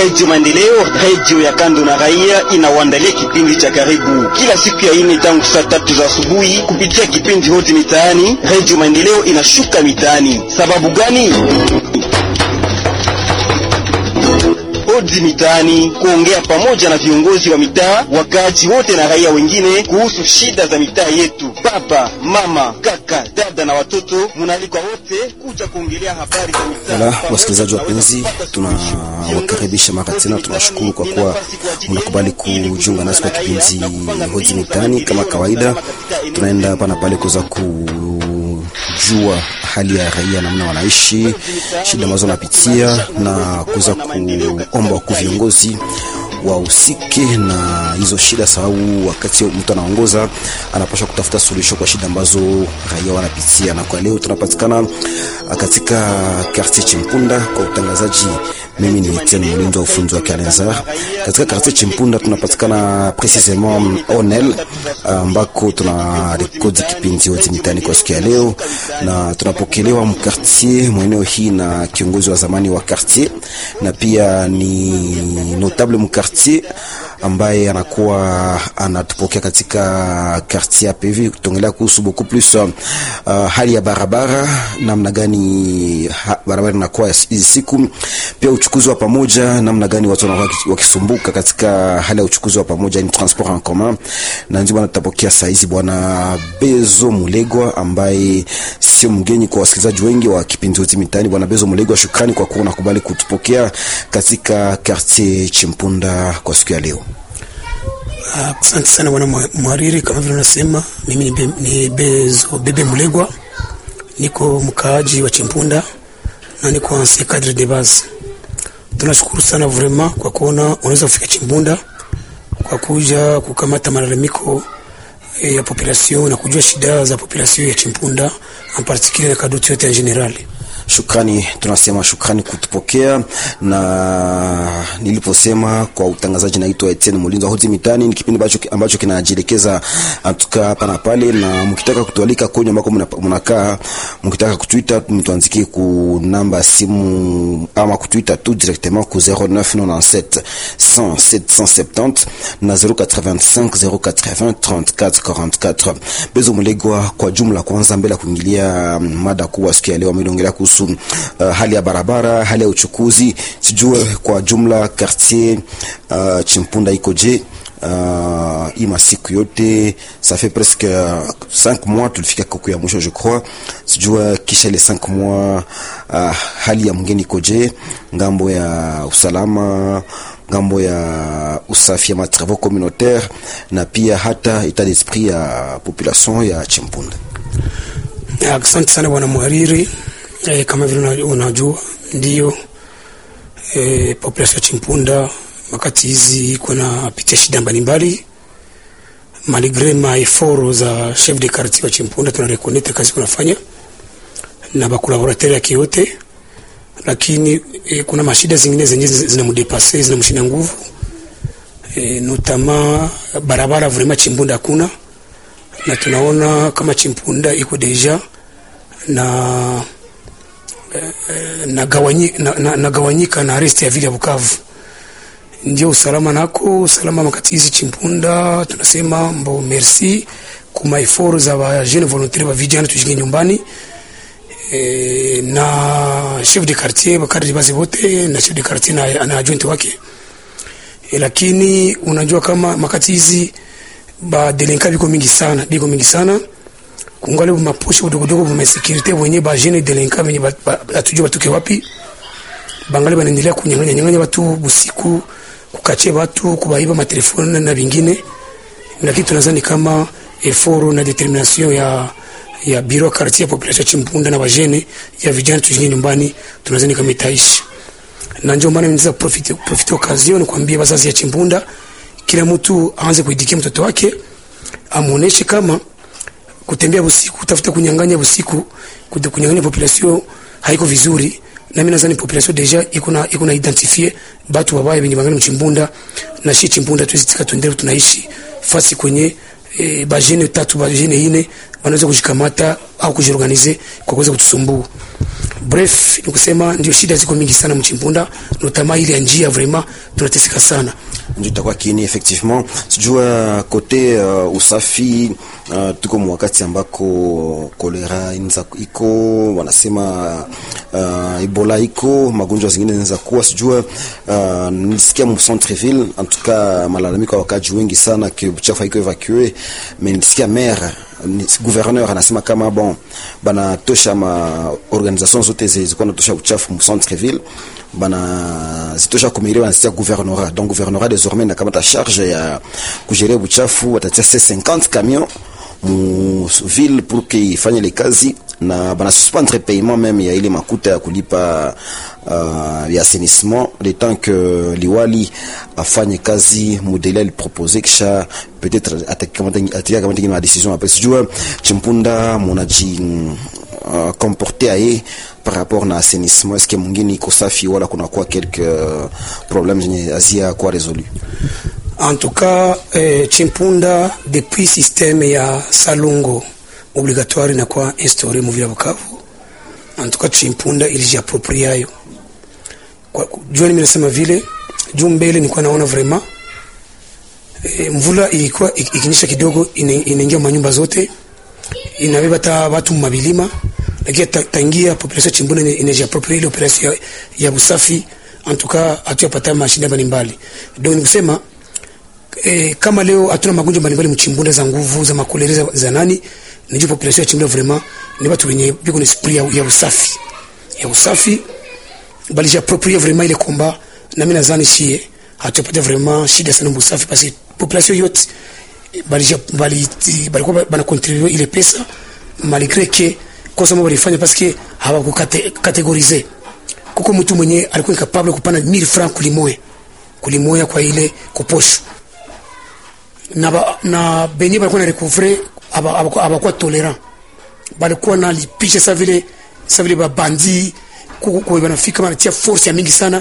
Radio Maendeleo, radio ya kando na raia, inawaandalia kipindi cha karibu kila siku ya ine tangu saa 3 za asubuhi kupitia kipindi Hodi Mitaani. Radio Maendeleo inashuka mitaani. Sababu gani? Hodi Mitaani, kuongea pamoja na viongozi wa mitaa, wakaaji wote na raia wengine kuhusu shida za mitaa yetu. Baba, mama, kaka, dada na watoto, munalikwa wote kuja kuongelea habari za mitaa. Wala wasikilizaji wapenzi, tunawakaribisha mara tena. Tunashukuru kwa kuwa mnakubali kujiunga nasi kwa kipindi Hodi Mitaani. Kama kawaida, tunaenda hapa na pale kuweza kujua hali ya raia, namna wanaishi, shida ambazo wanapitia, na kuweza kuomba kwa viongozi wahusike na hizo shida, sababu wakati mtu anaongoza anapaswa kutafuta suluhisho kwa shida ambazo raia wanapitia. Na kwa leo tunapatikana katika quartier Chimpunda kwa utangazaji. Mimi ni Etienne Mulindo, ufunzi wa Kalenzar. Katika quartier Chimpunda tunapatikana precisement Onel, ambako tuna rekodi kipindi Hodi Mitaani kwa siku ya leo, na tunapokelewa mkartier mweneo hii na kiongozi wa zamani wa quartier, na pia ni notable mkartier ambaye anakuwa anatupokea katika quartier PV. Tuongelea kuhusu beaucoup plus hali ya barabara, namna gani barabara inakuwa hizi siku, pia uchukuzi wa pamoja, namna gani watu wakisumbuka katika hali ya uchukuzi wa pamoja, ni transport en commun. Na ndio bwana tutapokea saa hizi bwana Bezo Mulegwa, ambaye sio mgeni kwa wasikilizaji wengi wa kipindi Hodi Mitaani. Bwana Bezo Mulegwa, shukrani kwa kuwa unakubali kutupokea katika quartier Chimpunda kwa siku ya leo. Asante sana bwana mhariri. Kama vile unasema, mimi ni Bezo Bebe Mulegwa, niko mkaaji wa Chimpunda na niko ancien cadre de base. Tunashukuru sana vraiment kwa kuona unaweza kufika Chimpunda kwa kuja kukamata malalamiko ya population na kujua shida za population ya Chimpunda, en particulier na Kadutu yote en general. Shukrani, tunasema shukrani kutupokea. Na niliposema kwa utangazaji, naitwa Etienne Mulindo. Hodi Mitaani ni kipindi ambacho kinajielekeza atuka hapa na pale, na mkitaka kutualika kwenye ambako mnakaa, mkitaka kutuita, mtuandikie ku namba simu ama kutuita tu directement ku 0997 100 770 na 085 080 34 44. Bezo Mulegwa, kwa jumla kwanza, mbele kuingilia mada kubwa siku ya leo, ameongelea kuhusu hali ya barabara, hali ya uchukuzi. Sijue kwa jumla quartier Chimpunda ikoje hii masiku yote. Ça fait presque 5 mois tulifika kuku ya mwisho je crois. Sijue kisha les 5 mois hali ya mgeni ikoje, ngambo ya usalama, ngambo ya usafi ya travaux communautaire, na pia hata état d'esprit ya population ya Chimpunda. Asante sana bwana mhariri. Kama vile unajua, ndio population ya Chimpunda wakati hizi kuna pitia shida mbalimbali, malgré maeforo za chef de quartier wa Chimpunda. Tunareconnaître kazi kunafanya na ba collaborateur yake yote, lakini kuna mashida zingine zenye zinamdepasser, zinamshinda nguvu, notamment barabara. Vraiment Chimpunda hakuna, na tunaona kama Chimpunda iko deja nagawanyika na rest ya vile ya Bukavu. Ndio usalama nako usalama makati hizi Chimpunda, tunasema mbo merci kuma effort za ba jeune volontaire ba vijana tujinge nyumbani, na chef de quartier ba cadre base wote na chef de quartier na adjoint wake. Lakini unajua kama makati hizi ba delinka biko mingi sana kungale maposho udogodogo bu security wenye ba jeune delinka wenye atujua batuke wapi, bangali banaendelea kunyang'anya watu busiku, kukache watu, kubaiba matelefoni na vingine. Lakini tunazani kama effort na determination ya bureau quartier population Chimpunda na bajene ya vijana tujinge nyumbani, tunazani kama itaishi. Na ndio maana niza profite occasion kuambia wazazi ya Chimpunda, kila mtu aanze kuidikia mtoto wake, amuoneshe kama kutembea usiku, tafuta kunyang'anya usiku, kunyang'anya population haiko vizuri. Na mimi nadhani population deja iko na identifier batu wabaya wenye bangani Chimpunda, na Chimpunda tuzitika tuendelee tunaishi fasi kwenye bajene 3 bajene 4 wanaweza kujikamata au kujiorganize kwa kuweza kutusumbua. Bref, ni kusema ndio shida ziko mingi sana Mchimpunda, notama ile njia vraiment tunateseka sana. Ndio itakuwa kiini effectivement. Sijua kote usafi tuko mwakati ambako kolera iko, wanasema Ebola iko, magonjwa zingine zinaweza kuwa. Sijua nisikia mu centre-ville en tout cas malalamiko ya wakaji wengi sana que uchafu haiko evacué, mais nisikia maire gouverneur anasema kama bon bana tosha ma organisation zote zilikuwa natosha uchafu mu centre-ville, bana zitosha kumiri wanasikia gouvernorat. Donc gouvernorat désormais na kama ta charge ya kugere uchafu, watatia 50 camions mu ville pour que ifanye les kazi, na bana suspendre paiement même ya ile makuta ya kulipa ya assainissement le temps que liwali afanye kazi modèle il proposer kisha peut-être attaquer kama ma décision après. Sijua Chimpunda munaji comporter aye par rapport na assainissement, est-ce que mwingine iko safi wala kuna kwa quelques problèmes zenye azia kwa résolu? En tout cas, Chimpunda depuis système ya Salongo obligatoire na kwa instauré mu vila Bukavu. En tout cas Chimpunda ilijiapropria hayo. Kwa jua nimesema vile juu mbele nilikuwa naona vraiment mvula ilikuwa ikinyesha kidogo inaingia manyumba zote, inabeba hata watu mabilima, lakini tangia population Chimpunda inajiapropria ile operation ya usafi. En tout cas hatuyapata mashida mbalimbali. Donc nikusema kama leo hatuna magonjwa mbalimbali Mchimpunda za nguvu za makolera za nani, ndio population ya Chimpunda vraiment ni watu wenye biko na esprit ya usafi. Ya usafi bali j'approprie vraiment ile combat, na mimi nadhani shie hatupata vraiment shida sana na usafi parce que population yote bali kwa bana contribuer ile pesa malgré que kwa sababu walifanya parce que hawakukategorize. Kuko mtu mwenye alikuwa capable kupana 1000 francs kulimoya kwa ile kuposho, na benye balikuwa na recouvrer abakuwa tolerant, balikuwa na lipisha sa vile babandi kwa banafika wanatia force ya mingi sana,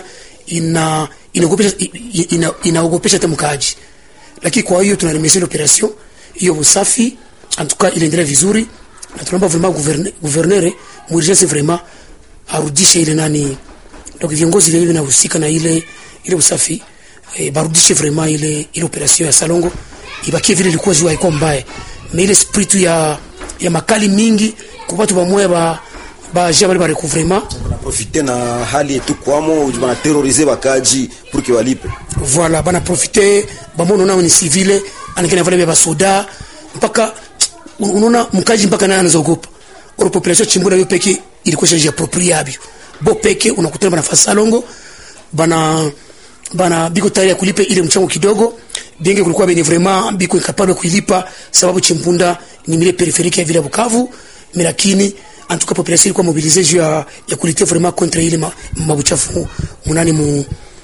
inaogopesha temkaji. Lakini kwa hiyo tunaremercier l'opération hiyo usafi, en tout cas inaendelea vizuri, na tunaomba vraiment gouverneur muurgence vraiment arudishe ile nani, donc viongozi vile vinahusika na ile usafi barudishe vraiment ile opération ya Salongo ibakie vile ilikuwa jua iko mbaya, mais ile spirit ya makali mingi kwa watu bamoya ba jabali ba recouvrement bana profiter na hali yetu kwamo bana terroriser bakaji pour que walipe. Voilà, bana profiter bamono nao ni civile anikana vale ba soda mpaka unaona mkaji mpaka naye anazogopa. Oro population Chimpunda yo peke ilikuwa shaji appropriable bo peke unakutana bana fa Salongo bana biko tayari kulipa ile mchango kidogo, benge kulikuwa bene vraiment biko capable kuilipa sababu Chimpunda ni mile périphérique ya vile Bukavu, lakini en tout cas population ilikuwa mobilisée juu ya kulite vraiment contre ile mabuchafu munani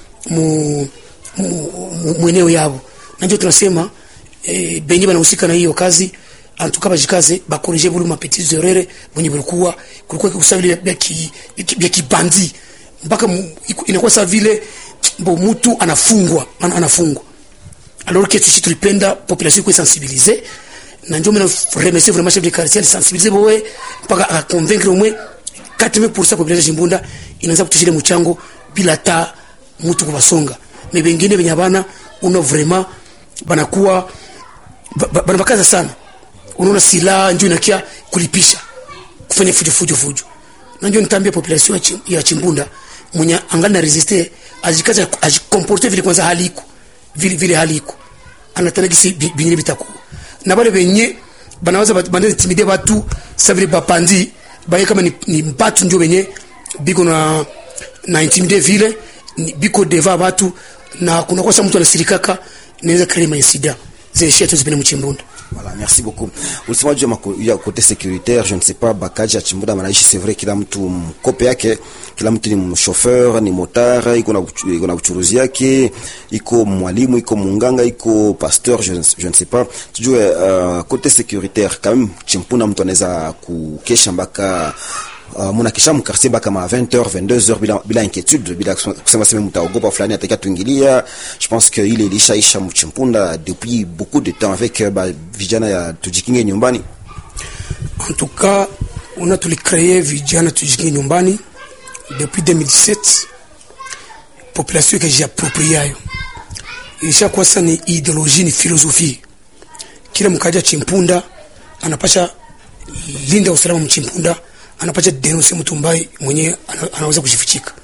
mweneo yao. Na ndio tunasema benye banahusika na hiyo kazi, en tout cas bajikaze ba corriger bulu ma petites erreurs mwenye kulikuwa kusabili ya kibandi mpaka inakuwa sawa vile mtu anafungwa. Alors que tu tulipenda population kwa sensibiliser, na ndio mimi remercier vraiment chef de quartier sensibiliser bowe mpaka convaincre au moins 80% population Chimpunda inaanza kutushile mchango bila ta mtu kubasonga. Mais wengine wenye bana una vraiment banakuwa banabakaza sana, unaona sila ndio inakia kulipisha kufanya fujo. Na ndio nitambia population ya Chimpunda mwenye angana resiste ajikaza ajikomporte vile kwanza haliko vile haliko anatanagisi bingine bitaku na bale benye banawaza bande intimide watu savile bapandi baye kama ni mpatu ndio benye biko na intimide vile biko deva watu, na kuna kosa mtu anasirikaka naweza créer ma incident zile shetu zipene Mchimpunda. Voilà, merci beaucoup. Ulisema juu ya côté sécuritaire, je ne sais pas bakaji ya Chimpunda manaishi, c'est vrai kila mtu mkope yake, kila mtu ni chauffeur, ni motard, iko na uchuruzi yake, iko mwalimu, iko munganga, iko pasteur, je ne sais pas. Tujue côté sécuritaire quand même Chimpunda mtu anaweza kukesha mpaka muna kisha mkartie baka ma 20h 22h bila inquiétude, bila kusema sema mtaogopa fulani ataka tuingilia. Je pense que ile ilishaisha Mchimpunda depuis beaucoup de temps avec vijana ya tujikinge nyumbani. En tout cas, on a tulicree vijana tujikinge nyumbani depuis 2017. Population ikajiapropria hayo. Ilishakuwa sasa ni ideology, ni philosophie. Kila mkaja Chimpunda anapasha linda usalama Mchimpunda, anapasha denonse mtu ambaye mwenye anaweza kujifichika.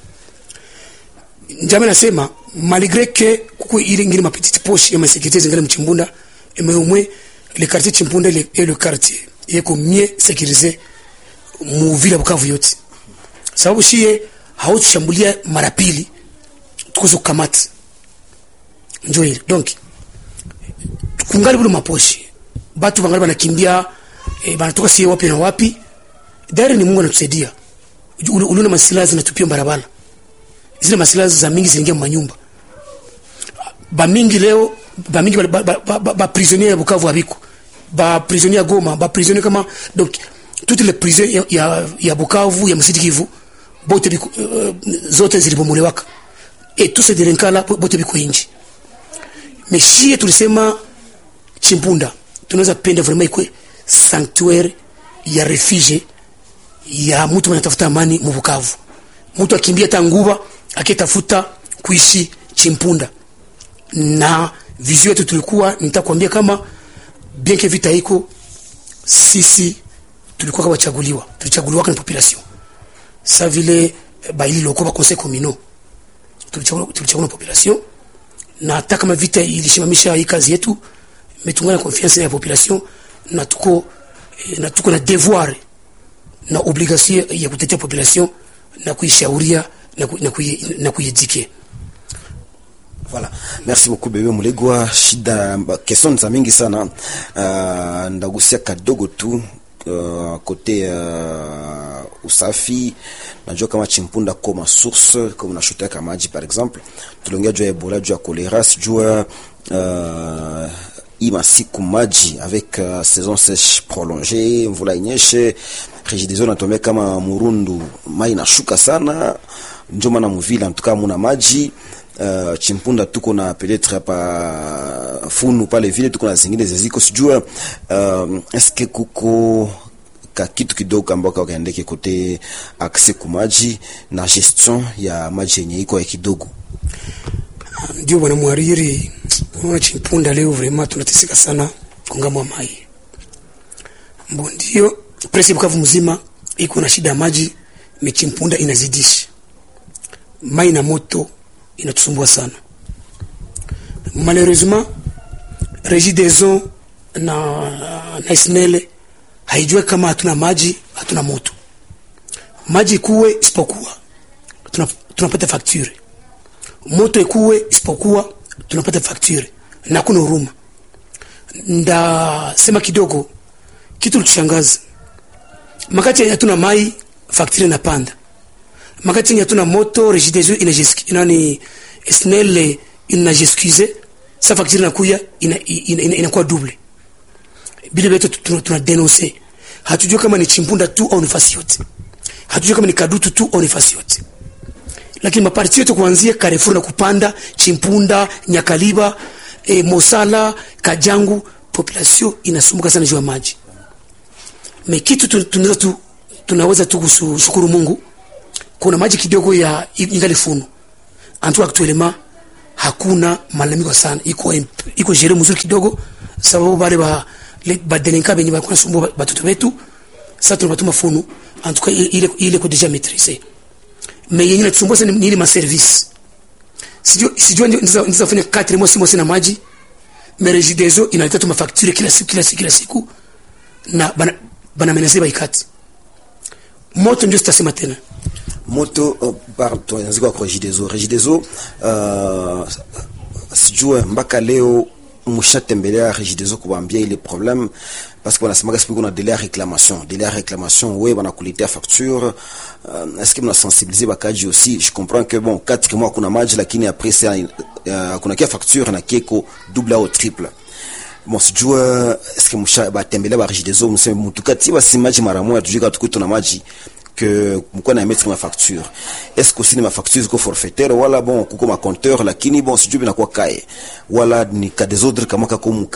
Njama nasema malgré que kuko ile ngine ma petite poche ya sécurité zingine Mchimpunda, mais au moins le quartier Chimpunda est le quartier yeko mieux sécurisé mu vile Bukavu yote. Sababu shie hautushambulia mara pili tukuzo kamata. Njoo ile. Donc kungali bulu maposhi. Batu bangali banakimbia banatoka sie wapi na wapi. Dari ni Mungu anatusaidia. Uliona masilaha zinatupia barabara. Zile masilaha za mingi zinaingia manyumba. Ba mingi leo, ba mingi ba prisonniers ya Bukavu habiko. Ba prisonniers Goma, ba prisonniers kama donc toutes les prisons ya Bukavu, ya Msidi Kivu, bote biko zote zilibomolewaka. Et tous ces délinquants là bote biko inji. Mais si tulisema Chimpunda tunaweza penda vraiment ikwe sanctuaire ya refuge ya mtu anatafuta amani mu Bukavu. Mtu akimbia Tanguba akitafuta kuishi Chimpunda. Na vision yetu tulikuwa nitakwambia kama bien que vita iko sisi tulikuwa kama tulichaguliwa kwa population. Sa vile baili loko ba conseil communal. Tulichaguliwa population. Na hata kama vita ilishimamisha hii kazi yetu, metungana confiance ya population na tuko na devoir na obligation ya kutetea population na kuishauria na kuiedike. Voilà. Merci beaucoup bébé Mulegwa. Shida question za mingi sana. Ndagusia kadogo tu kote usafi. Najua kama Chimpunda kama source kama unashoteka maji par exemple. Tuliongea juu ya Ebola, juu ya kolera, juu ima siku maji avec saison sèche prolongée, mvula inyeshe, Regideso natomea kama Murundu mai nashuka sana, ndio maana mvila antuka muna maji. Chimpunda tuko na peut-être hapa Funu pale vile tuko na zingine zeziko sijua eske kuko ka kitu kidogo ambako kaendeke kote accès ku maji na gestion ya maji yenye iko ya kidogo. Ndio bwana mwariri, unaona Chimpunda leo vraiment tunateseka sana kungamwa mai. Ndio presi Bukavu mzima iko na shida ya maji, Chimpunda inazidisha. Mai na moto inatusumbua sana. Malheureusement Regideso na SNEL haijua kama hatuna maji, hatuna moto. Maji kuwe isipokuwa tunapata facture. Moto ikuwe isipokuwa tunapata facture. Na kuna huruma. Sema kidogo kitu tushangaza. Makati hatuna mai, facture inapanda. Makati hatuna moto, Regideso inani SNEL inajiexcuse, sa facture inakuya inakuwa double. Bila beto tunadenoncer. Hatujua kama ni Chimpunda tu au nafasi yote. Hatujua kama ni Kadutu tu au nafasi yote. Lakini maparti yote kuanzia Carrefour na kupanda, Chimpunda, Nyakaliba, Mosala, Kajangu, population inasumbuka sana juu ya maji. Kitu tunaweza tu kushukuru Mungu. Kuna maji kidogo ya ingali Funu. Antu actuellement hakuna malalamiko sana. Iko jere mzuri kidogo sababu bale ba delinquants benye ba kunasumbua batoto wetu. Sasa tunabatuma Funu. En tout cas il est déjà maîtrisé. Mais yenye natusumbua sana ni ile ma service. Sijua ndizo fanya 4 mois 6 mois na maji. Mais Regideso inaleta tu mafacture kila siku na bana menezeba ikati. Moto ndio tutasema tena. Moto pardon nziko kwa Regideso sijua mpaka leo mushatembelea Regideso kuambia ile problème parce que wanasema que kuna délai à réclamation wewe wanakuletea facture. Est-ce que mna sensibiliser bakaji aussi? Je comprends que bon 4 mois kuna maji lakini après ça kuna kia facture na kieko double ou triple. Bon sijua est-ce que musha batembelea ba Regideso mseme mutukati basi maji mara moja tujika tukutu na maji que mko na mettre ma facture. Est-ce que aussi ma facture ko forfaitaire wala bon kuko ma compteur lakini bon sijui binakuwa kae wala ni ka des autres kama kako